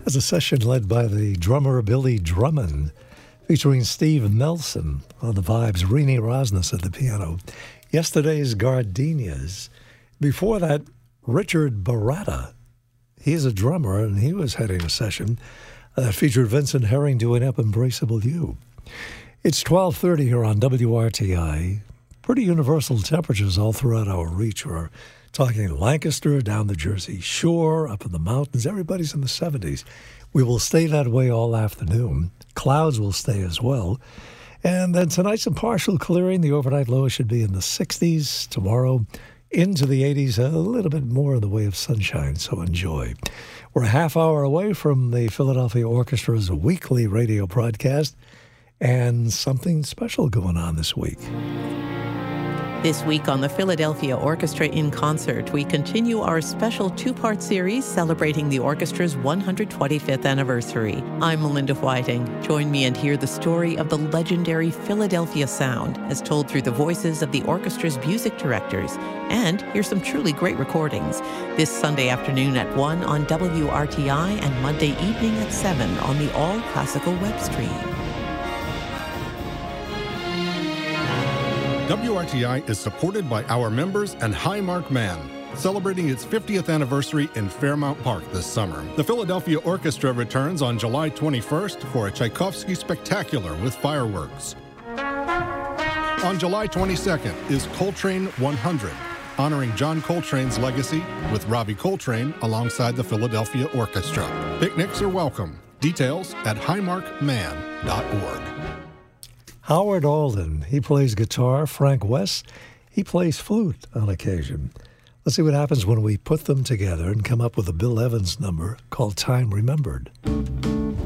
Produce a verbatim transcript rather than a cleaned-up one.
That's a session led by the drummer Billy Drummond, featuring Steve Nelson on the vibes, Rini Rosnes at the piano. Yesterday's Gardenias. Before that, Richard Baratta. He's a drummer, and he was heading a session that featured Vincent Herring doing Up Embraceable You. It's twelve thirty here on W R T I. Pretty universal temperatures all throughout our reach. We're talking Lancaster, down the Jersey Shore, up in the mountains. Everybody's in the seventies. We will stay that way all afternoon. Clouds will stay as well. And then tonight, some partial clearing. The overnight low should be in the sixties. Tomorrow, into the eighties, a little bit more in the way of sunshine, so enjoy. We're a half hour away from the Philadelphia Orchestra's weekly radio broadcast, and something special going on this week. This week on the Philadelphia Orchestra in Concert, we continue our special two-part series celebrating the orchestra's one hundred twenty-fifth anniversary. I'm Melinda Whiting. Join me and hear the story of the legendary Philadelphia sound as told through the voices of the orchestra's music directors, and hear some truly great recordings. This Sunday afternoon at one on W R T I and Monday evening at seven on the All Classical web stream. W R T I is supported by our members and Highmark Man, celebrating its fiftieth anniversary in Fairmount Park this summer. The Philadelphia Orchestra returns on July twenty-first for a Tchaikovsky Spectacular with fireworks. On July twenty-second is Coltrane one hundred, honoring John Coltrane's legacy with Ravi Coltrane alongside the Philadelphia Orchestra. Picnics are welcome. Details at highmark man dot org. Howard Alden, he plays guitar. Frank West, he plays flute on occasion. Let's see what happens when we put them together and come up with a Bill Evans number called Time Remembered.